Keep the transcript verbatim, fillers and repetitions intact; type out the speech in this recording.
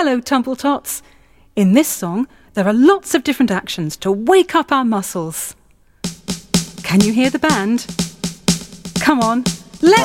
Hello, Tumbletots. In this song, there are lots of different actions to wake up our muscles. Can you hear the band? Come on,